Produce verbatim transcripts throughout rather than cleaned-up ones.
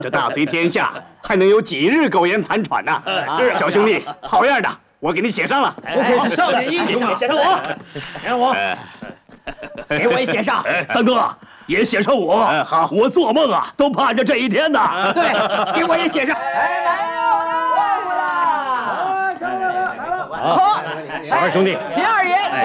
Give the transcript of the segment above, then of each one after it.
这大隋天下还能有几日苟延残喘呢？是，小兄弟，好样的，我给你写上了。 不愧是少年英雄啊！写上我，写上我，给我也写上。 三哥也写上我。好，我做梦啊都盼着这一天呢。 对，给我也写上。哎，来了，好， 小二兄弟， 秦二爷，请。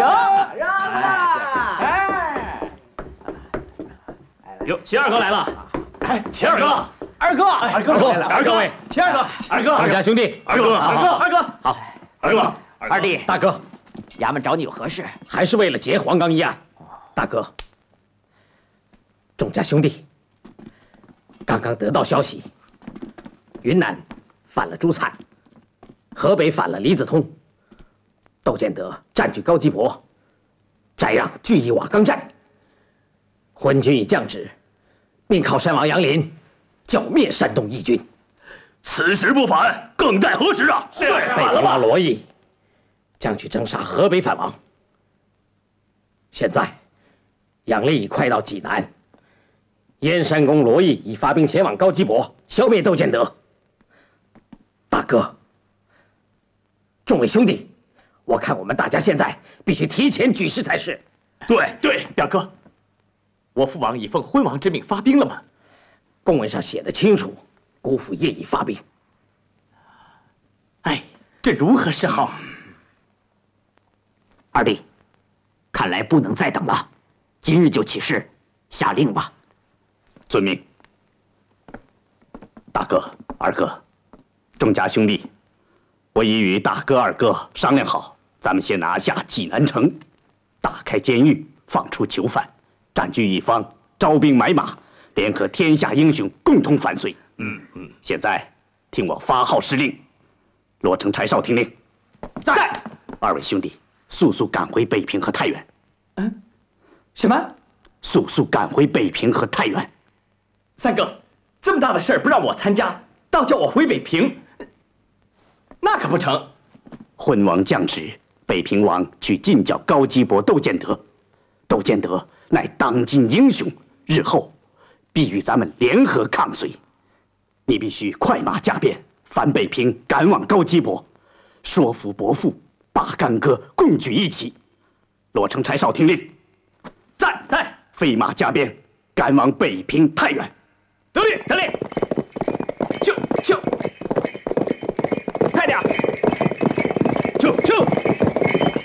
哟，秦二哥来了！哎，秦二哥， 二哥， 二哥，二哥， 秦二哥， 二哥， 二家兄弟， 二哥，二哥，二哥， 好， 二哥， 二弟， 大哥， 衙门找你有何事？ 还是为了结黄冈一案。大哥，众家兄弟，刚刚得到消息，云南反了朱灿，河北反了李子通，窦建德占据高基陂，翟让据一瓦岗寨。昏君已降旨，命靠山王杨林剿灭山东义军。 此时不反，更待何时啊？是。 北平王罗毅将去征杀河北反王。现在杨烈已快到济南，燕山公罗毅已发兵前往高基陂，消灭窦建德。大哥，众位兄弟，我看我们大家现在必须提前举事才是。 对对， 表哥。我父王已奉昏王之命发兵了吗？ 公文上写的清楚，姑父业已发兵。 哎，这如何是好？ 二弟，看来不能再等了，今日就起事，下令吧。 遵命。大哥、二哥，众家兄弟，我已与大哥、二哥商量好，咱们先拿下济南城，打开监狱，放出囚犯。占据一方，招兵买马，联合天下英雄共同反隋。嗯嗯。现在听我发号施令，罗成、柴少听令。 在。 二位兄弟，速速赶回北平和太原。 嗯，什么？ 速速赶回北平和太原。 三哥，这么大的事儿不让我参加，倒叫我回北平，那可不成。 昏王降旨，北平王去进剿高基陂窦建德。窦建德乃当今英雄，日后必与咱们联合抗隋。你必须快马加鞭，返北平，赶往高基陂，说服伯父，把干戈共举一起。罗成、柴少听令。 在在。 飞马加鞭，赶往北平、太原。 得令，得令。